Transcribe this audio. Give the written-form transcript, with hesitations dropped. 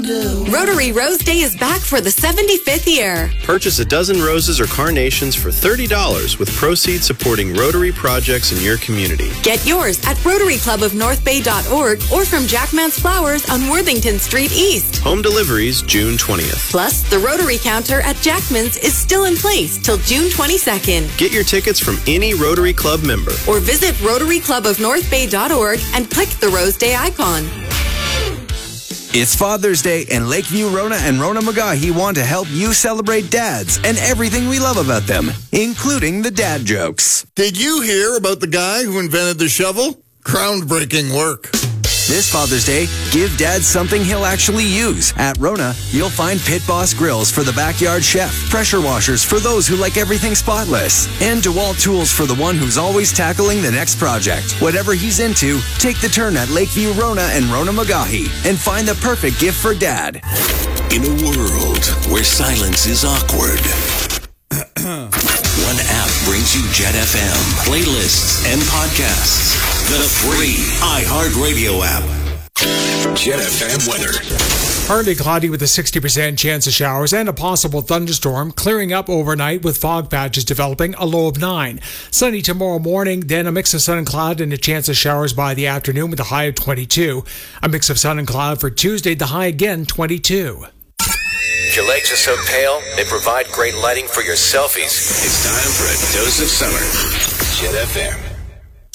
Rotary Rose Day is back for the 75th year. Purchase a dozen roses or carnations for $30 with proceeds supporting Rotary projects in your community. Get yours at RotaryClubOfNorthBay.org or from Jackman's Flowers on Worthington Street East. Home deliveries June 20th. Plus, the Rotary counter at Jackman's is still in place till June 22nd. Get your tickets from any Rotary Club member. Or visit RotaryClubOfNorthBay.org and click the Rose Day icon. It's Father's Day, and Lakeview Rona and Rona McGahee want to help you celebrate dads and everything we love about them, including the dad jokes. Did you hear about the guy who invented the shovel? Groundbreaking work. This Father's Day, give Dad something he'll actually use. At Rona, you'll find Pit Boss grills for the backyard chef, pressure washers for those who like everything spotless, and DeWalt tools for the one who's always tackling the next project. Whatever he's into, take the turn at Lakeview Rona and Rona McGahee and find the perfect gift for Dad. In a world where silence is awkward, one app brings you Jet FM, playlists, and podcasts. The free iHeartRadio app. Jet FM weather. Partly cloudy with a 60% chance of showers and a possible thunderstorm, clearing up overnight with fog patches developing, a low of 9. Sunny tomorrow morning, then a mix of sun and cloud and a chance of showers by the afternoon with a high of 22. A mix of sun and cloud for Tuesday, the high again 22. If your legs are so pale, they provide great lighting for your selfies. It's time for a dose of summer. Jet FM.